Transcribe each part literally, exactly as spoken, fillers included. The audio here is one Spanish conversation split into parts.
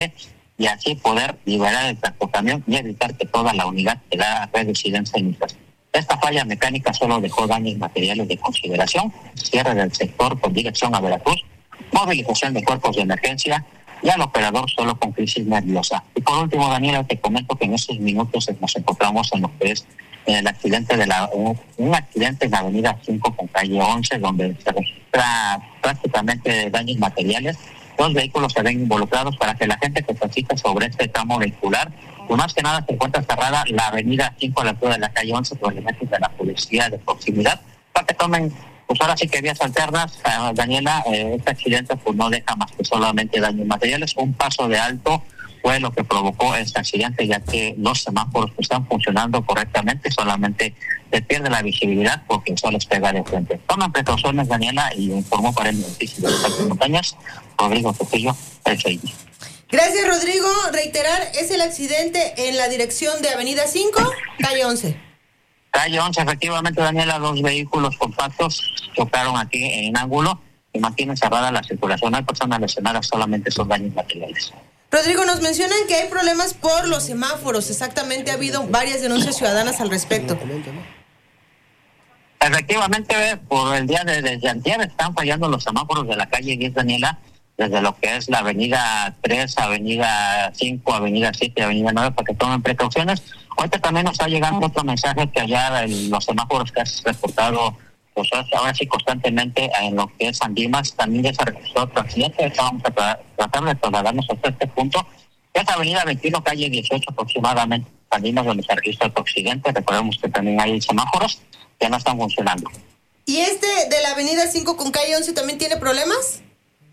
y así poder liberar el tractocamión y evitar que toda la unidad quedara reducida en cenizas. Esta falla mecánica solo dejó daños materiales de consideración, cierre del sector con dirección a Veracruz, movilización de cuerpos de emergencia y al operador solo con crisis nerviosa. Y por último, Daniela, te comento que en estos minutos nos encontramos en lo que es en el accidente de la un, un accidente en la avenida cinco con calle once, donde se registra prácticamente daños materiales. Dos vehículos se ven involucrados. Para que la gente que transita sobre este tramo vehicular, pues más que nada se encuentra cerrada la avenida cinco a la altura de la calle once por elementos de la policía de proximidad, para que tomen, pues ahora sí que vías alternas. uh, Daniela, eh, este accidente pues no deja más que solamente daños materiales. Un paso de alto fue lo que provocó este accidente, ya que los semáforos pues, están funcionando correctamente, solamente se pierde la visibilidad porque el sol les pega de frente. Toman precauciones, Daniela, y informó para el noticiero de las Altas Montañas, Rodrigo Trujillo, el seis. Gracias, Rodrigo. Reiterar, es el accidente en la dirección de avenida cinco, calle once. Calle once, efectivamente, Daniela, dos vehículos compactos chocaron aquí en ángulo y mantienen cerrada la circulación. No hay personas lesionadas, solamente son daños materiales. Rodrigo, nos mencionan que hay problemas por los semáforos. Exactamente, ha habido varias denuncias ciudadanas al respecto. Efectivamente, por el día de desde antier están fallando los semáforos de la calle diez, Daniela, desde lo que es la avenida tres, avenida cinco, avenida siete, avenida nueve, para que tomen precauciones. Ahorita también nos está llegando otro mensaje que allá en los semáforos que has reportado, pues ahora sí constantemente en lo que es Andimas, también ya se registró otro accidente. Vamos a tra- tratar de trasladarnos hasta este punto. Es avenida veintiuno, calle dieciocho aproximadamente, Andimas, donde se registra otro accidente. Recordemos que también hay semáforos que no están funcionando. ¿Y este de la avenida cinco con calle once también tiene problemas?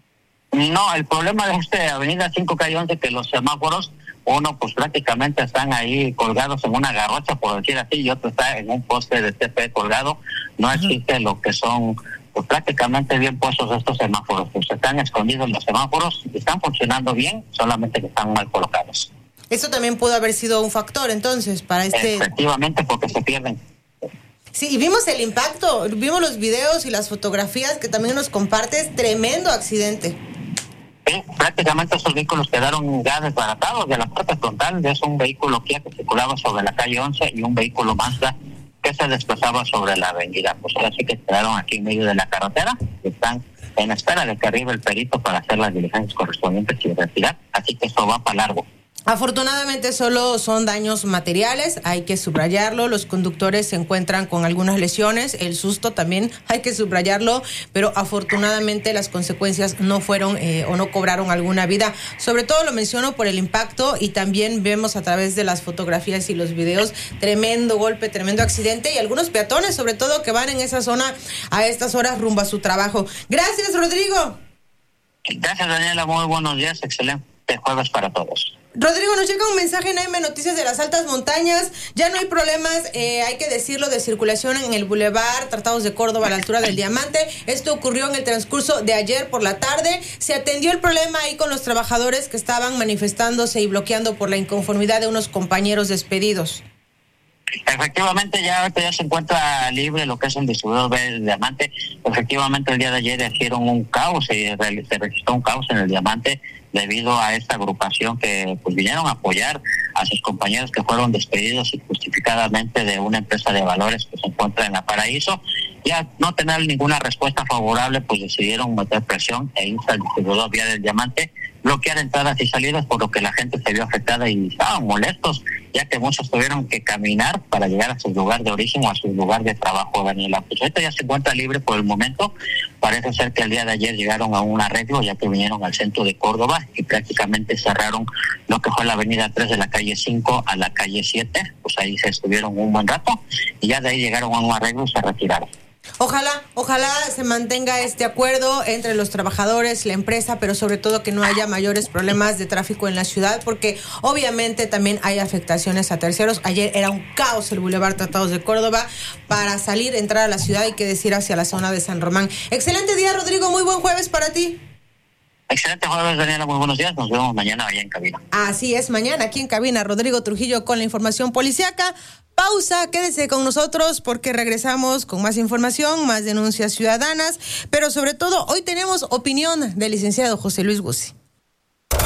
No, el problema de este avenida cinco, calle once, que los semáforos, uno pues prácticamente están ahí colgados en una garrocha, por decir así, y otro está en un poste de T P colgado. No existe uh-huh. lo que son pues prácticamente bien puestos estos semáforos, pues están escondidos los semáforos, están funcionando bien, solamente que están mal colocados. Eso también pudo haber sido un factor entonces para este... Efectivamente, porque se pierden. Sí, y vimos el impacto, vimos los videos y las fotografías que también nos compartes. Tremendo accidente. Sí, prácticamente esos vehículos quedaron ya desbaratados. De la parte frontal es un vehículo Kia que circulaba sobre la calle once y un vehículo Mazda que se desplazaba sobre la avenida. Pues ahora sí que quedaron aquí en medio de la carretera, que están en espera de que arribe el perito para hacer las diligencias correspondientes y retirar. Así que esto va para largo. Afortunadamente solo son daños materiales, hay que subrayarlo. Los conductores se encuentran con algunas lesiones, el susto también hay que subrayarlo, pero afortunadamente las consecuencias no fueron eh, o no cobraron alguna vida. Sobre todo lo menciono por el impacto, y también vemos a través de las fotografías y los videos tremendo golpe, tremendo accidente, y algunos peatones sobre todo que van en esa zona a estas horas rumbo a su trabajo. Gracias, Rodrigo. Gracias, Daniela, muy buenos días, excelente jueves para todos. Rodrigo, nos llega un mensaje en A M Noticias de las Altas Montañas. Ya no hay problemas, eh, hay que decirlo, de circulación en el Boulevard Tratados de Córdoba a la altura del Diamante. Esto ocurrió en el transcurso de ayer por la tarde. Se atendió el problema ahí con los trabajadores que estaban manifestándose y bloqueando por la inconformidad de unos compañeros despedidos. Efectivamente, ya ahorita ya se encuentra libre lo que es el distribuidor del Diamante. Efectivamente, el día de ayer hicieron un caos, se, se registró un caos en el Diamante debido a esta agrupación que pues vinieron a apoyar a sus compañeros que fueron despedidos injustificadamente de una empresa de valores que se encuentra en La Paraíso. Y al no tener ninguna respuesta favorable, pues decidieron meter presión e irse al distribuidor vía del Diamante, bloquear entradas y salidas, por lo que la gente se vio afectada y estaban molestos, ya que muchos tuvieron que caminar para llegar a su lugar de origen o a su lugar de trabajo, Daniela. Pues ahorita ya se encuentra libre por el momento. Parece ser que el día de ayer llegaron a un arreglo, ya que vinieron al centro de Córdoba y prácticamente cerraron lo que fue la avenida tres de la calle cinco a la calle siete. Pues ahí se estuvieron un buen rato y ya de ahí llegaron a un arreglo y se retiraron. Ojalá, ojalá se mantenga este acuerdo entre los trabajadores, la empresa, pero sobre todo que no haya mayores problemas de tráfico en la ciudad, porque obviamente también hay afectaciones a terceros. Ayer era un caos el Boulevard Tratados de Córdoba. Para salir, entrar a la ciudad, hay que decir hacia la zona de San Román. Excelente día, Rodrigo, muy buen jueves para ti. Excelente jueves, Daniela, muy buenos días. Nos vemos mañana allá en cabina. Así es, mañana aquí en cabina, Rodrigo Trujillo con la información policiaca. Pausa, quédese con nosotros porque regresamos con más información, más denuncias ciudadanas, pero sobre todo hoy tenemos opinión del licenciado José Luis Guzzi.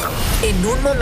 En un momento.